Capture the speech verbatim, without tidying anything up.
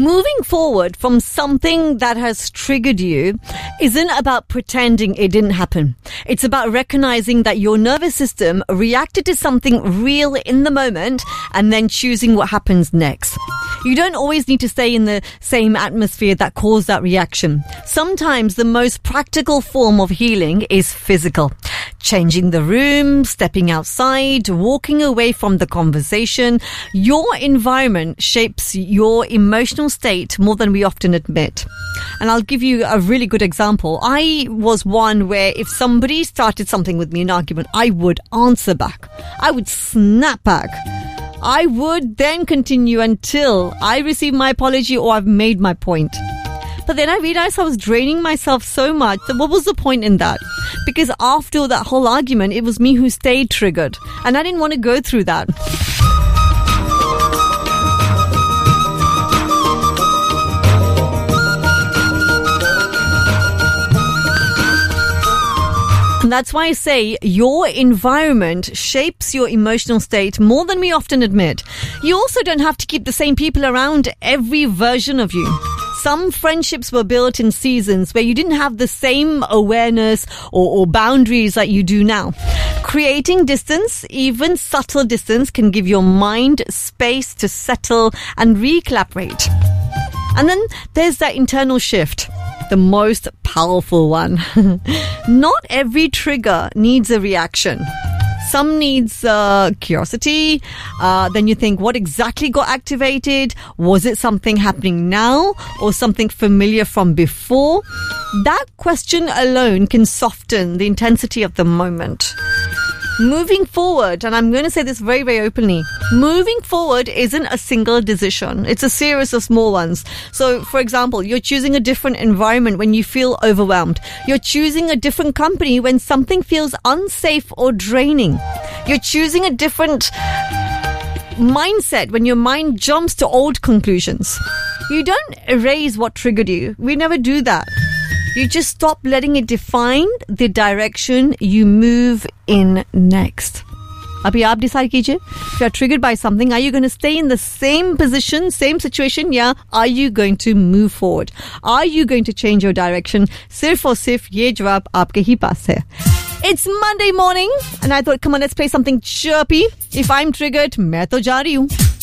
moving forward from something that has triggered you isn't about pretending it didn't happen. It's about recognizing that your nervous system reacted to something real in the moment and then choosing what happens next. You don't always need to stay in the same atmosphere that caused that reaction. Sometimes the most practical form of healing is physical. Changing the room, stepping outside, walking away from the conversation. Your environment shapes your emotional state more than we often admit. And I'll give you a really good example. I was one where if somebody started something with me, an argument, I would answer back. I would snap back. I would then continue until I receive my apology or I've made my point. But then I realized I was draining myself so much that what was the point in that? Because after that whole argument, it was me who stayed triggered. And I didn't want to go through that. And that's why I say your environment shapes your emotional state more than we often admit. You also don't have to keep the same people around every version of you. Some friendships were built in seasons where you didn't have the same awareness or, or boundaries that you do now. Creating distance, even subtle distance, can give your mind space to settle and recalibrate. And then there's that internal shift. The most powerful one. Not every trigger needs a reaction. Some needs uh, curiosity. Uh, then you think, what exactly got activated? Was it something happening now or something familiar from before? That question alone can soften the intensity of the moment. Moving forward, and I'm going to say this very, very openly, moving forward isn't a single decision. It's a series of small ones. So, for example, you're choosing a different environment when you feel overwhelmed. You're choosing a different company when something feels unsafe or draining. You're choosing a different mindset when your mind jumps to old conclusions. You don't erase what triggered you. We never do that. You just stop letting it define the direction you move in next. Abhi aap decide kijiye. If you are triggered by something, are you going to stay in the same position, same situation? Yeah. Are you going to move forward? Are you going to change your direction? Sirf aur sirf ye jawab aapke hi paas hai. It's Monday morning and I thought, come on, let's play something chirpy. If I'm triggered, main to ja rahi hu.